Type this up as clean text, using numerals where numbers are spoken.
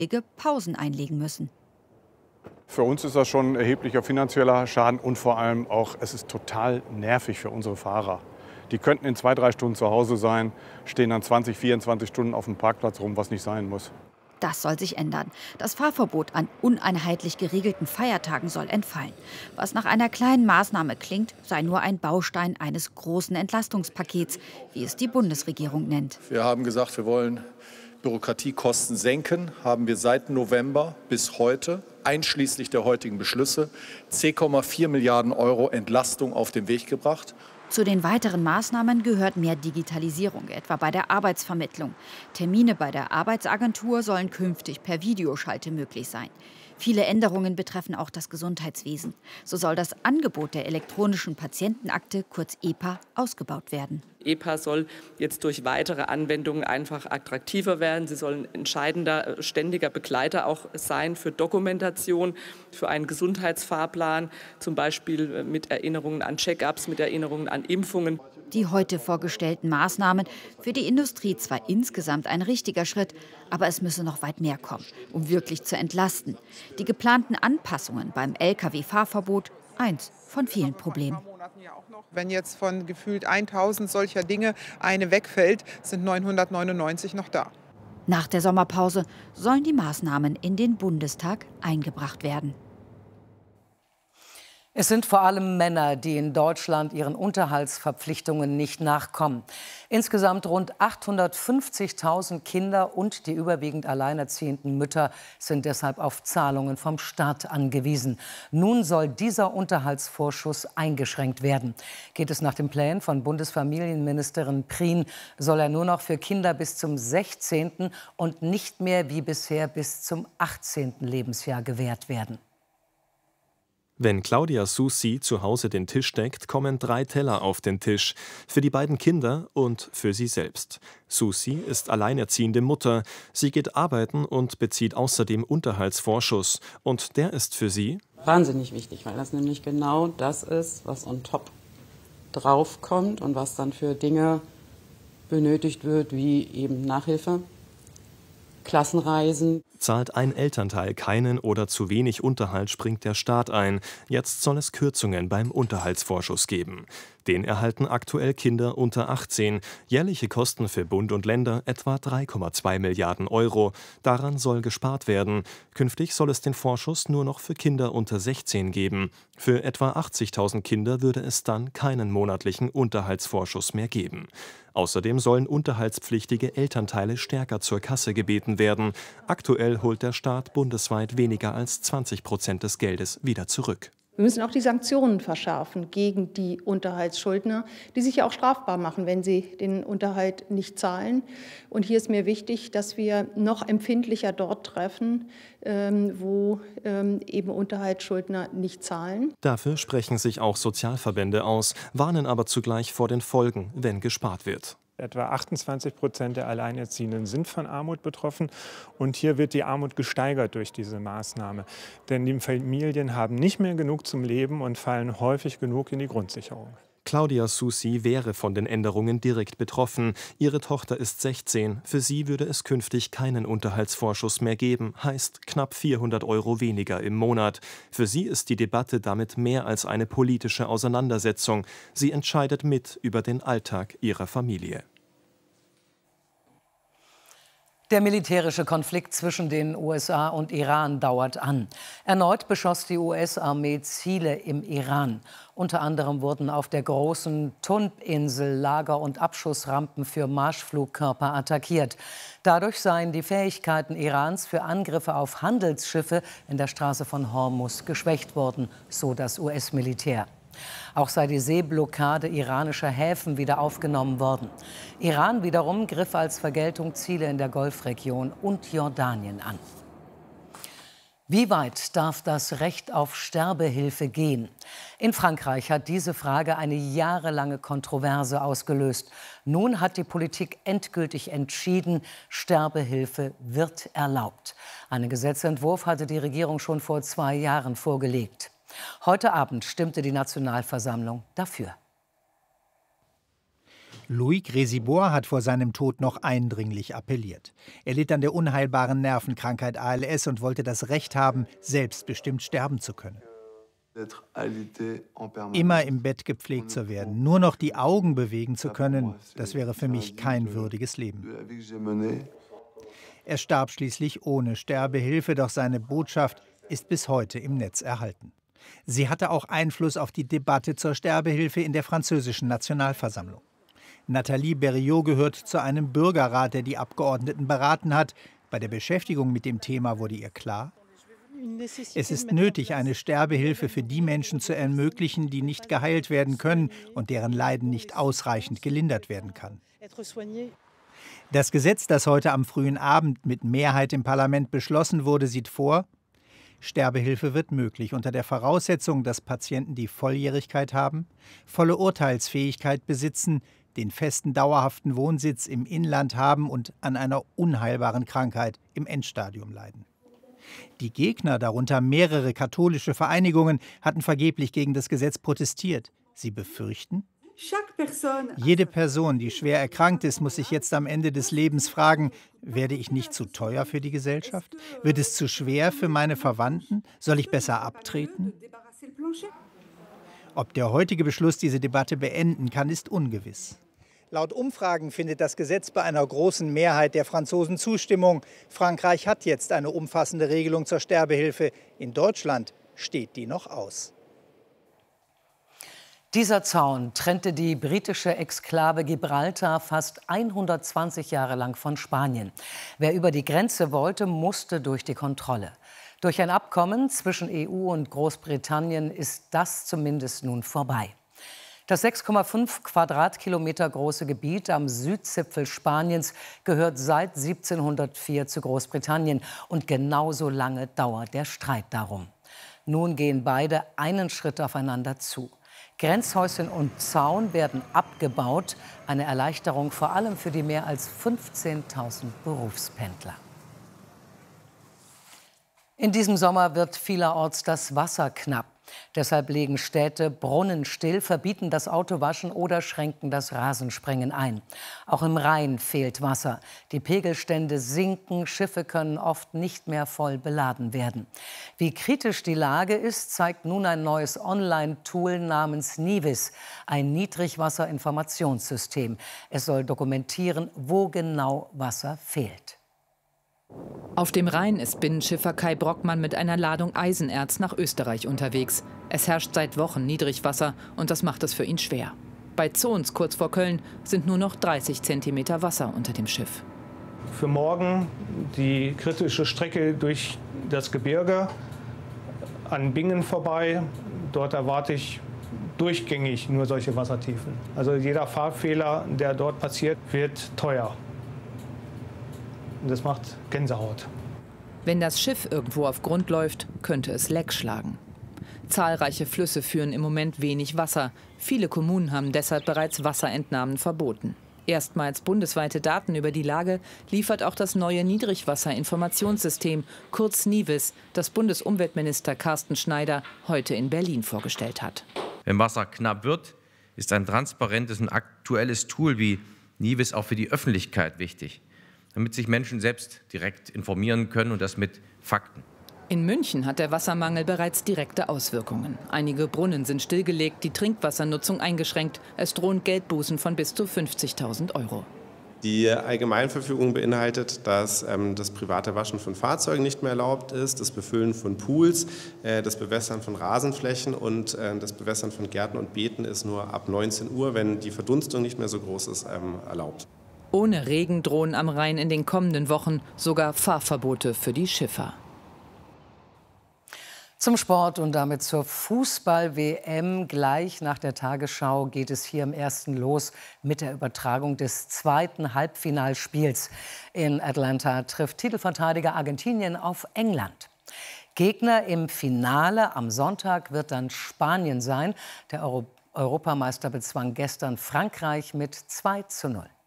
Pausen einlegen müssen. Für uns ist das schon ein erheblicher finanzieller Schaden und vor allem auch, es ist total nervig für unsere Fahrer. Die könnten in 2, 3 Stunden zu Hause sein, stehen dann 20, 24 Stunden auf dem Parkplatz rum, was nicht sein muss. Das soll sich ändern. Das Fahrverbot an uneinheitlich geregelten Feiertagen soll entfallen. Was nach einer kleinen Maßnahme klingt, sei nur ein Baustein eines großen Entlastungspakets, wie es die Bundesregierung nennt. Wir haben gesagt, wir wollen Bürokratiekosten senken, haben wir seit November bis heute, einschließlich der heutigen Beschlüsse, 10,4 Milliarden € Entlastung auf den Weg gebracht. Zu den weiteren Maßnahmen gehört mehr Digitalisierung, etwa bei der Arbeitsvermittlung. Termine bei der Arbeitsagentur sollen künftig per Videoschalte möglich sein. Viele Änderungen betreffen auch das Gesundheitswesen. So soll das Angebot der elektronischen Patientenakte, kurz EPA, ausgebaut werden. EPA soll jetzt durch weitere Anwendungen einfach attraktiver werden. Sie soll ein entscheidender, ständiger Begleiter auch sein für Dokumentation, für einen Gesundheitsfahrplan, zum Beispiel mit Erinnerungen an Check-ups, mit Erinnerungen an Impfungen. Die heute vorgestellten Maßnahmen für die Industrie zwar insgesamt ein richtiger Schritt, aber es müsse noch weit mehr kommen, um wirklich zu entlasten. Die geplanten Anpassungen beim Lkw-Fahrverbot, eins von vielen Problemen. Wenn jetzt von gefühlt 1000 solcher Dinge eine wegfällt, sind 999 noch da. Nach der Sommerpause sollen die Maßnahmen in den Bundestag eingebracht werden. Es sind vor allem Männer, die in Deutschland ihren Unterhaltsverpflichtungen nicht nachkommen. Insgesamt rund 850.000 Kinder und die überwiegend alleinerziehenden Mütter sind deshalb auf Zahlungen vom Staat angewiesen. Nun soll dieser Unterhaltsvorschuss eingeschränkt werden. Geht es nach den Plänen von Bundesfamilienministerin Prien, soll er nur noch für Kinder bis zum 16. und nicht mehr wie bisher bis zum 18. Lebensjahr gewährt werden. Wenn Claudia Susi zu Hause den Tisch deckt, kommen 3 Teller auf den Tisch. Für die beiden Kinder und für sie selbst. Susi ist alleinerziehende Mutter. Sie geht arbeiten und bezieht außerdem Unterhaltsvorschuss. Und der ist für sie wahnsinnig wichtig, weil das nämlich genau das ist, was on top draufkommt und was dann für Dinge benötigt wird, wie eben Nachhilfe, Klassenreisen. Zahlt ein Elternteil keinen oder zu wenig Unterhalt, springt der Staat ein. Jetzt soll es Kürzungen beim Unterhaltsvorschuss geben. Den erhalten aktuell Kinder unter 18. Jährliche Kosten für Bund und Länder etwa 3,2 Milliarden €. Daran soll gespart werden. Künftig soll es den Vorschuss nur noch für Kinder unter 16 geben. Für etwa 80.000 Kinder würde es dann keinen monatlichen Unterhaltsvorschuss mehr geben. Außerdem sollen unterhaltspflichtige Elternteile stärker zur Kasse gebeten werden. Aktuell holt der Staat bundesweit weniger als 20% des Geldes wieder zurück. Wir müssen auch die Sanktionen verschärfen gegen die Unterhaltsschuldner, die sich ja auch strafbar machen, wenn sie den Unterhalt nicht zahlen. Und hier ist mir wichtig, dass wir noch empfindlicher dort treffen, wo eben Unterhaltsschuldner nicht zahlen. Dafür sprechen sich auch Sozialverbände aus, warnen aber zugleich vor den Folgen, wenn gespart wird. Etwa 28% der Alleinerziehenden sind von Armut betroffen. Und hier wird die Armut gesteigert durch diese Maßnahme. Denn die Familien haben nicht mehr genug zum Leben und fallen häufig genug in die Grundsicherung. Claudia Susi wäre von den Änderungen direkt betroffen. Ihre Tochter ist 16. Für sie würde es künftig keinen Unterhaltsvorschuss mehr geben. Heißt knapp 400 € weniger im Monat. Für sie ist die Debatte damit mehr als eine politische Auseinandersetzung. Sie entscheidet mit über den Alltag ihrer Familie. Der militärische Konflikt zwischen den USA und Iran dauert an. Erneut beschoss die US-Armee Ziele im Iran. Unter anderem wurden auf der großen Tunb-Insel Lager- und Abschussrampen für Marschflugkörper attackiert. Dadurch seien die Fähigkeiten Irans für Angriffe auf Handelsschiffe in der Straße von Hormuz geschwächt worden, so das US-Militär. Auch sei die Seeblockade iranischer Häfen wieder aufgenommen worden. Iran wiederum griff als Vergeltung Ziele in der Golfregion und Jordanien an. Wie weit darf das Recht auf Sterbehilfe gehen? In Frankreich hat diese Frage eine jahrelange Kontroverse ausgelöst. Nun hat die Politik endgültig entschieden, Sterbehilfe wird erlaubt. Einen Gesetzentwurf hatte die Regierung schon vor 2 Jahren vorgelegt. Heute Abend stimmte die Nationalversammlung dafür. Louis Grésibor hat vor seinem Tod noch eindringlich appelliert. Er litt an der unheilbaren Nervenkrankheit ALS und wollte das Recht haben, selbstbestimmt sterben zu können. Immer im Bett gepflegt zu werden, nur noch die Augen bewegen zu können, das wäre für mich kein würdiges Leben. Er starb schließlich ohne Sterbehilfe, doch seine Botschaft ist bis heute im Netz erhalten. Sie hatte auch Einfluss auf die Debatte zur Sterbehilfe in der französischen Nationalversammlung. Nathalie Berriot gehört zu einem Bürgerrat, der die Abgeordneten beraten hat. Bei der Beschäftigung mit dem Thema wurde ihr klar: Es ist nötig, eine Sterbehilfe für die Menschen zu ermöglichen, die nicht geheilt werden können und deren Leiden nicht ausreichend gelindert werden kann. Das Gesetz, das heute am frühen Abend mit Mehrheit im Parlament beschlossen wurde, sieht vor: Sterbehilfe wird möglich unter der Voraussetzung, dass Patienten die Volljährigkeit haben, volle Urteilsfähigkeit besitzen, den festen dauerhaften Wohnsitz im Inland haben und an einer unheilbaren Krankheit im Endstadium leiden. Die Gegner, darunter mehrere katholische Vereinigungen, hatten vergeblich gegen das Gesetz protestiert. Sie befürchten: Jede Person, die schwer erkrankt ist, muss sich jetzt am Ende des Lebens fragen: Werde ich nicht zu teuer für die Gesellschaft? Wird es zu schwer für meine Verwandten? Soll ich besser abtreten? Ob der heutige Beschluss diese Debatte beenden kann, ist ungewiss. Laut Umfragen findet das Gesetz bei einer großen Mehrheit der Franzosen Zustimmung. Frankreich hat jetzt eine umfassende Regelung zur Sterbehilfe. In Deutschland steht die noch aus. Dieser Zaun trennte die britische Exklave Gibraltar fast 120 Jahre lang von Spanien. Wer über die Grenze wollte, musste durch die Kontrolle. Durch ein Abkommen zwischen EU und Großbritannien ist das zumindest nun vorbei. Das 6,5 Quadratkilometer große Gebiet am Südzipfel Spaniens gehört seit 1704 zu Großbritannien. Und genauso lange dauert der Streit darum. Nun gehen beide einen Schritt aufeinander zu. Grenzhäuschen und Zaun werden abgebaut. Eine Erleichterung vor allem für die mehr als 15.000 Berufspendler. In diesem Sommer wird vielerorts das Wasser knapp. Deshalb legen Städte Brunnen still, verbieten das Autowaschen oder schränken das Rasensprengen ein. Auch im Rhein fehlt Wasser. Die Pegelstände sinken, Schiffe können oft nicht mehr voll beladen werden. Wie kritisch die Lage ist, zeigt nun ein neues Online-Tool namens Nivis, ein Niedrigwasserinformationssystem. Es soll dokumentieren, wo genau Wasser fehlt. Auf dem Rhein ist Binnenschiffer Kai Brockmann mit einer Ladung Eisenerz nach Österreich unterwegs. Es herrscht seit Wochen Niedrigwasser und das macht es für ihn schwer. Bei Zons kurz vor Köln sind nur noch 30 Zentimeter Wasser unter dem Schiff. Für morgen die kritische Strecke durch das Gebirge an Bingen vorbei. Dort erwarte ich durchgängig nur solche Wassertiefen. Also jeder Fahrfehler, der dort passiert, wird teuer. Das macht Gänsehaut. Wenn das Schiff irgendwo auf Grund läuft, könnte es Leck schlagen. Zahlreiche Flüsse führen im Moment wenig Wasser. Viele Kommunen haben deshalb bereits Wasserentnahmen verboten. Erstmals bundesweite Daten über die Lage liefert auch das neue Niedrigwasserinformationssystem, kurz Nivis, das Bundesumweltminister Carsten Schneider heute in Berlin vorgestellt hat. Wenn Wasser knapp wird, ist ein transparentes und aktuelles Tool wie Nivis auch für die Öffentlichkeit wichtig, damit sich Menschen selbst direkt informieren können und das mit Fakten. In München hat der Wassermangel bereits direkte Auswirkungen. Einige Brunnen sind stillgelegt, die Trinkwassernutzung eingeschränkt. Es drohen Geldbußen von bis zu 50.000 €. Die Allgemeinverfügung beinhaltet, dass das private Waschen von Fahrzeugen nicht mehr erlaubt ist, das Befüllen von Pools, das Bewässern von Rasenflächen und das Bewässern von Gärten und Beeten ist nur ab 19 Uhr, wenn die Verdunstung nicht mehr so groß ist, erlaubt. Ohne Regen drohen am Rhein in den kommenden Wochen sogar Fahrverbote für die Schiffer. Zum Sport und damit zur Fußball-WM. Gleich nach der Tagesschau geht es hier im Ersten los mit der Übertragung des zweiten Halbfinalspiels. In Atlanta trifft Titelverteidiger Argentinien auf England. Gegner im Finale am Sonntag wird dann Spanien sein. Der Europameister bezwang gestern Frankreich mit 2:0.